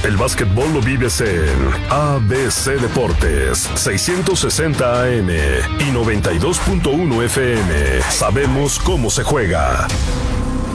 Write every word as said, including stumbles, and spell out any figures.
El básquetbol lo vives en A B C Deportes, seiscientos sesenta A M y noventa y dos punto uno F M. Sabemos cómo se juega.